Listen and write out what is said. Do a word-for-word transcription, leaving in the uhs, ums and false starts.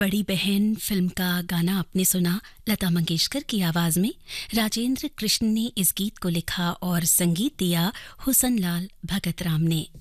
बड़ी बहन फिल्म का गाना आपने सुना लता मंगेशकर की आवाज में। राजेंद्र कृष्ण ने इस गीत को लिखा और संगीत दिया हुसन लाल भगत राम ने।